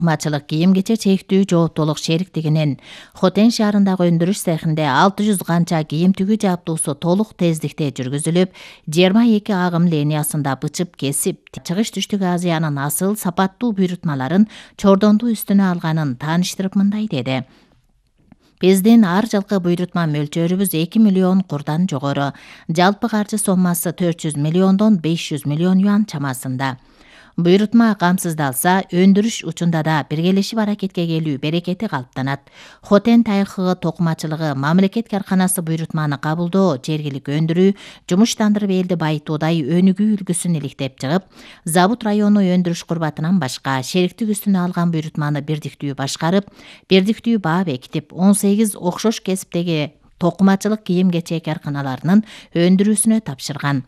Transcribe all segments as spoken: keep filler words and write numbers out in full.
Мачылык кийим-кече чектүү жооптуулук шериктигинин Хотен шаарындагы өндүрүш цехинде алты жүз канча кийим тигүү жабдуусу толук тездикте жүргүзүлүп, жыйырма эки агым линиясында бычып кесип, чыгыш түштүк Азиянын асыл сапаттуу буйрутмаларын чордондуу үстүнө алганын тааныштырып мындай деди. Биздин ар жылкы буйрутма мөлчөрүбүз эки миллион курдан жогору. Жалпы каржы соммасы төрт жүз миллиондон беш жүз миллион юан чамасында. Буйрутма камсыздалса, өндүрүш учунда да биргелешип аракетке келүү берекети калыптанат. Хотен тайкыгы токумачылыгы мамлекет карканасы буйрутманы кабылдоо, жергилик өндүрүү, жумуштандырып элди байытуудай өнүгүү үлгүсүн иликтеп чыгып, Забут району өндүрүш курбатынан башка шериктик үстүнө алган буйрутманы бирдиктүү башкарып, бирдиктүү баа бекитип, он сегиз окшош кесиптеги токумачылык кийим-кечек карканаларынын өндүрүүсүнө тапшырган.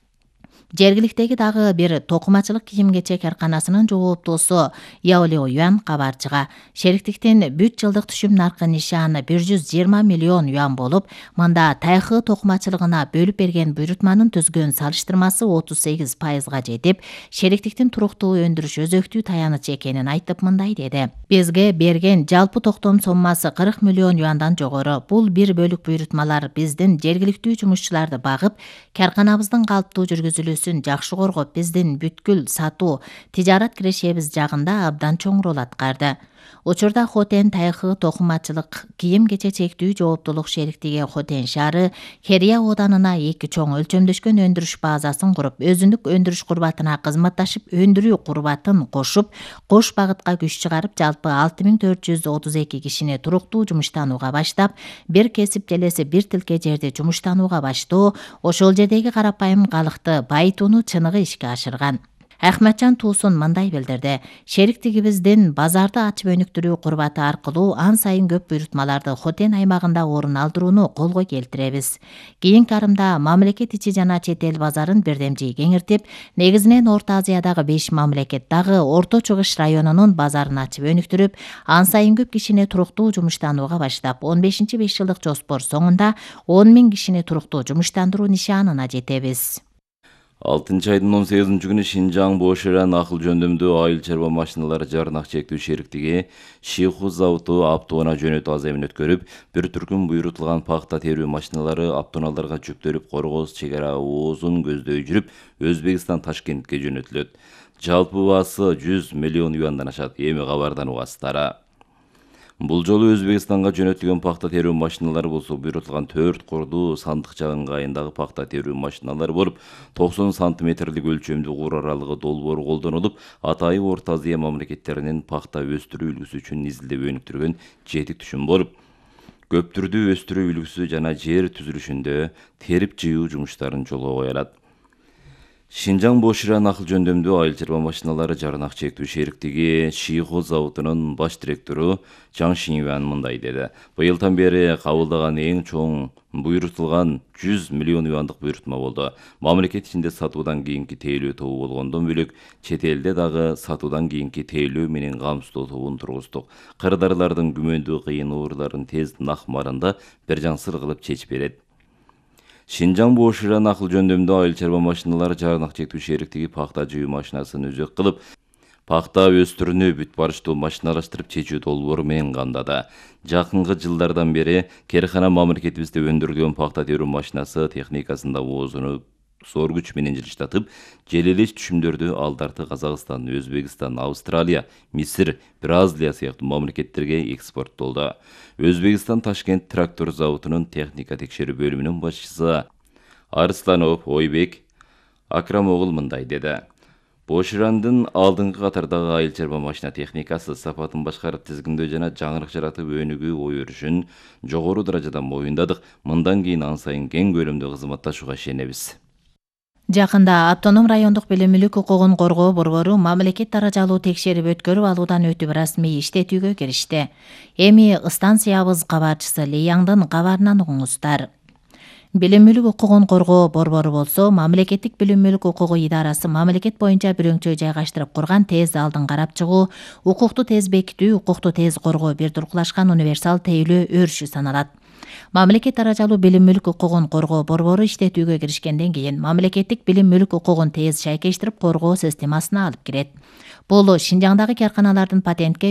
Жергиликтеги дагы бир токумачылык кийим-кечек карканасынын жооптуусу Яолео Юан кабарчыга шериктиктин бүт жылдык түшүм наркы нишаны бир жүз жыйырма миллион юан болуп, мында тайкы токумачылыгына бөлүп берген буйрутманын түзгөн салыштырмасы отуз сегиз пайызга жетип, шериктиктин туруктуу өндүрүш өзөктүү таяныч экенин айтып мындай деди. Бизге берген жалпы токтом соммасы кырк миллион юандан жогору. Бул бир бөлүк буйрутмалар биздин жергиликтүү жумушчуларды багып, карканабыздын калыптуу жүргүзүлүүсүн жакшы коргоп, биздин бүткүл сатуу, тижарат кирешебиз жагында абдан чоң роль аткарды. Учурда Хотен тайкы токумачылык кийим-кече чектүү жооптуулук шериктиги Хотен шаары Херия оданына эки чоң өлчөмдөшкөн өндүрүш базасын куруп, өзүндүк өндүрүш курбатына кызматташып, өндүрүү курбатын кошуп, кош багытка күч чыгарып, жалпы алты миң төрт жүз отуз эки кишини туруктуу жумуштанууга баштап, бир кесип желеси бир тилке жерди жумуштанууга баштоо, ошол жердеги карапайым калыкты байытууну чыныгы ишке ашырган. Ахматжан Туусун мындай билдирди. Шериктигибиздин базарды ачып өнүктүрүү курбаты аркылуу ан сайын көп буйрутмаларды Хотен аймагында орун алдырууну колго келтиребиз. Кийинки арымда мамлекет ичи жана чет эл базарын бирдемжий кеңиртип, негизинен Орто Азиядагы беш мамлекет дагы Орто Чыгыш районунун базарын ачып өнүктүрүп, ан сайын көп кишини туруктуу жумуштанууга баштап, он бешинчи беш жылдык жоспор соңунда он миң кишини туруктуу жумуштандыруу нишанына жетебиз. алтынчы айдын он сегизинчи күнү Шинжаң Боширан акыл жөндөмдүү айыл чарба машиналары жарнак чектүү шериктиги Шиху заводу автоунаа жөнөтүү аземин өткөрүп, бир түркүм буйрутулган пахта терүү машиналары автоунааларга жүктөлүп, Коргоз чек ара оозун көздөй жүрүп, Өзбекстан Ташкентке жөнөтүлөт. Жалпы баасы жүз миллион юандан ашат. Эми кабардан угасыздар. Бул жолу Өзбекстанга жөнөтүлгөн пахта терүү машиналары болсо буйрутулган төрт курдуу сандыкча ыңгайындагы пахта терүү машиналары болуп, токсон сантиметрлик өлчөмдүү кур аралыгы долбоору колдонулуп, атайын Орто Азия мамлекеттеринин пахта өстүрүү үлгүсү үчүн изилдеп өнүктүргөн жетик түшүм болуп, көп түрдүү өстүрүү үлгүсү жана жер түзүлүшүндө терип жыюу жумуштарын жолго кое алат. Шинжаң Боширан акыл жөндөмдүү айыл чарба машиналары жарнак чектүү шериктиги Шиху заводунун баш директору Чаң Шинюан мындай деди. Быйылдан бери кабылдаган эң чоң буйрутулган жүз миллион юандык буйрутма болду. Мамлекет ичинде сатуудан кийинки тейлөө тобу болгондон бөлөк, чет элде дагы сатуудан кийинки тейлөө менен камсыздоо тобун тургуздук. Кырдаарлардын күмөндүү кыйын ооруларын тез накмарында бир жансыр кылып чечип берет. Шинжаң Боширан акыл жөндөмдүү айыл чарба машиналары жарнак чектүү шериктиги пахта жыюу машинасын өзөк кылып, пахта өстүрүүнү бүт барыштуу машиналаштырып чечүү долбоору менен камдады. Жакынкы жылдардан бери Керхана мамлекетибизде өндүрүлгөн пахта терүү машинасы техникасында оозуну зор күч менен жылыштатып, желелеш түшүмдөрдү алдарты Казакстан, Өзбекстан, Австралия, Мисир, Бразилия сыяктуу мамлекеттерге экспорттолду. Өзбекстан Ташкент трактор заводунун техника текшерүү бөлүмүнүн башчысы Арсланов Ойбек Акрамогул мындай деди. Боширандын алдыңкы катардагы айыл чарба машина техникасы сапатын башкарып тизгиндөө жана жаңырык жаратып өнүгүү ой өрүшүн жогору даражада моюндадык. Мындан кийин ан сайын кең көлөмдө кызматташууга ишенебиз. Жакында Автоном райондук билимилик укугун коргоо борбору мамлекет даражалуу текшерип өткөрүп алуудан өтүп расмий иштетүүгө киришти. Эми станциябыз кабарчысы Леяңдын кабарынан угуңуздар. Билим мүлк укугун коргоо борбору болсо, мамлекеттик билим мүлк укугу идарасы мамлекет боюнча бирөңчө жайгаштырып курган тез алдын карап чыгуу, укукту тез бекитүү, укукту тез коргоо бир туркулашкан универсал тейлөө өрүшү саналат. Мамлекет даражалуу билим мүлк укугун коргоо борбору иштетүүгө киришкенден кийин мамлекеттик билим мүлк укугун тез шайкештирип коргоо системасына алып кирет. Бул Шинжаңдагы каарканалардын патентке